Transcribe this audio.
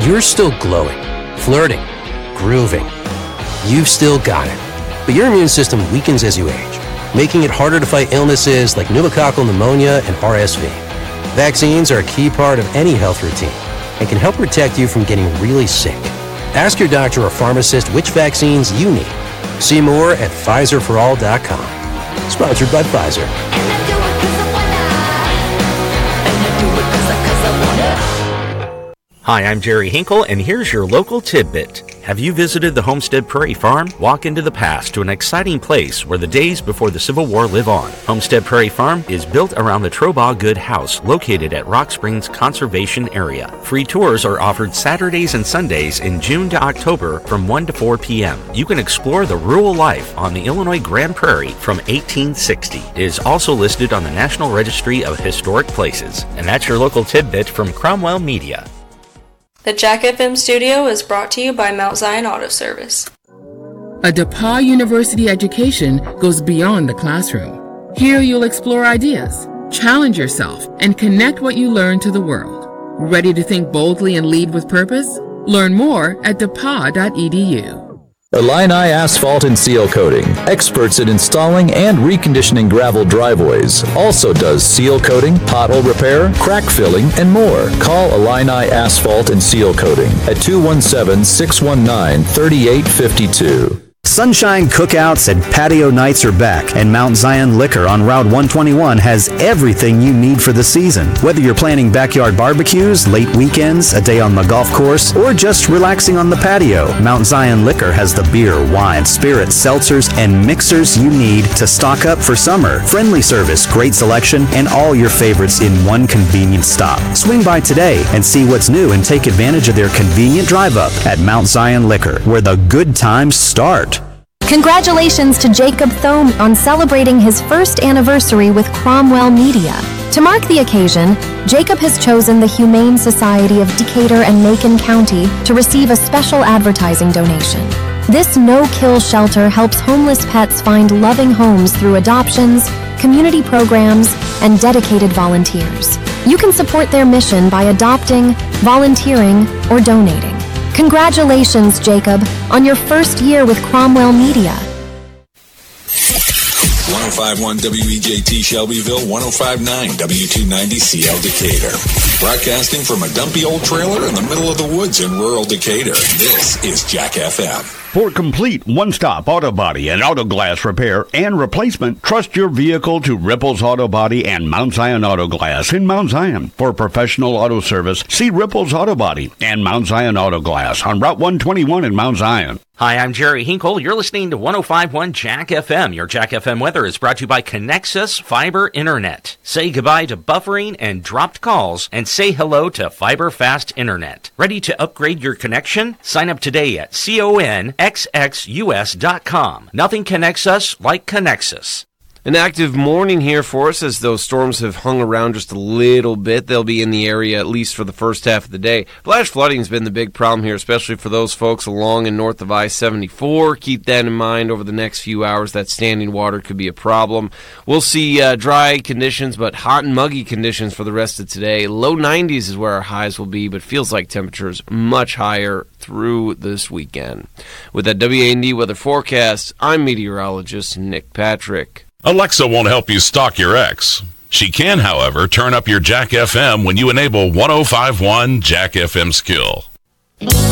You're still glowing, flirting, grooving. You've still got it. But your immune system weakens as you age, making it harder to fight illnesses like pneumococcal pneumonia and RSV. Vaccines are a key part of any health routine and can help protect you from getting really sick. Ask your doctor or pharmacist which vaccines you need. See more at PfizerForAll.com. Sponsored by Pfizer. Hi, I'm Jerry Hinkle, and here's your local tidbit. Have you visited the Homestead Prairie Farm? Walk into the past to an exciting place where the days before the Civil War live on. Homestead Prairie Farm is built around the Trobaugh Good House, located at Rock Springs Conservation Area. Free tours are offered Saturdays and Sundays in June to October from 1 to 4 p.m. You can explore the rural life on the Illinois Grand Prairie from 1860. It is also listed on the National Registry of Historic Places. And that's your local tidbit from Cromwell Media. The Jack FM studio is brought to you by Mount Zion Auto Service. A DePauw University education goes beyond the classroom. Here you'll explore ideas, challenge yourself, and connect what you learn to the world. Ready to think boldly and lead with purpose? Learn more at depaw.edu. Illini Asphalt and Seal Coating, experts in installing and reconditioning gravel driveways. Also does seal coating, pothole repair, crack filling, and more. Call Illini Asphalt and Seal Coating at 217-619-3852. Sunshine cookouts and patio nights are back, and Mount Zion Liquor on Route 121 has everything you need for the season. Whether you're planning backyard barbecues, late weekends, a day on the golf course, or just relaxing on the patio, Mount Zion Liquor has the beer, wine, spirits, seltzers, and mixers you need to stock up for summer. Friendly service, great selection, and all your favorites in one convenient stop. Swing by today and see what's new and take advantage of their convenient drive-up at Mount Zion Liquor, where the good times start. Congratulations to Jacob Thome on celebrating his first anniversary with Cromwell Media. To mark the occasion, Jacob has chosen the Humane Society of Decatur and Macon County to receive a special advertising donation. This no-kill shelter helps homeless pets find loving homes through adoptions, community programs, and dedicated volunteers. You can support their mission by adopting, volunteering, or donating. Congratulations, Jacob, on your first year with Cromwell Media. 105.1 WEJT Shelbyville, 105.9 W290CL Decatur. Broadcasting from a dumpy old trailer in the middle of the woods in rural Decatur, this is Jack FM. For complete one-stop auto body and auto glass repair and replacement, trust your vehicle to Ripples Auto Body and Mount Zion Auto Glass in Mount Zion. For professional auto service, see Ripples Auto Body and Mount Zion Auto Glass on Route 121 in Mount Zion. Hi, I'm Jerry Hinkle. You're listening to 105.1 Jack FM. Your Jack FM weather is brought to you by Connexus Fiber Internet. Say goodbye to buffering and dropped calls and say hello to Fiber Fast Internet. Ready to upgrade your connection? Sign up today at conxus.com. Nothing connects us like Connexus. An active morning here for us as those storms have hung around just a little bit. They'll be in the area at least for the first half of the day. Flash flooding has been the big problem here, especially for those folks along and north of I-74. Keep that in mind over the next few hours. That standing water could be a problem. We'll see dry conditions, but hot and muggy conditions for the rest of today. Low 90s is where our highs will be, but feels like temperatures much higher through this weekend. With that WAND weather forecast, I'm meteorologist Nick Patrick. Alexa won't help you stalk your ex. She can, however, turn up your Jack FM when you enable 105.1 Jack FM skill.